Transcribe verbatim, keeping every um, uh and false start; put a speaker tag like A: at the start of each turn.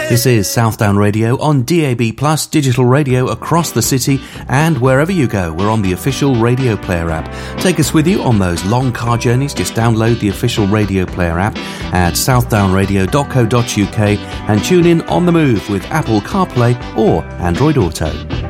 A: This is Southdown Radio on D A B Plus, digital radio across the city, and wherever you go, we're on the official Radio Player app. Take us with you on those long car journeys. Just download the official Radio Player app at southdown radio dot co dot uk and tune in on the move with Apple CarPlay or Android Auto.